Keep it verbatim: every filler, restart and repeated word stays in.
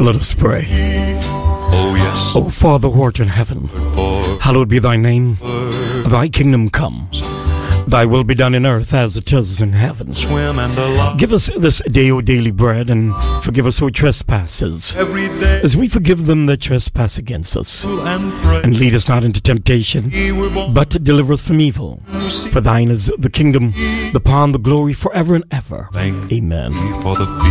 Let us pray. Oh yes. O Father who art in heaven, hallowed be thy name. Thy kingdom come. Thy will be done in earth as it is in heaven. Swim in the light. Give us this day our daily bread, and forgive us our trespasses, Every day. as we forgive them that trespass against us. And pray. And lead us not into temptation, Ye were born but deliver us from evil. to see. For thine is the kingdom, the power, and the glory forever and ever. Thank Amen. ye for the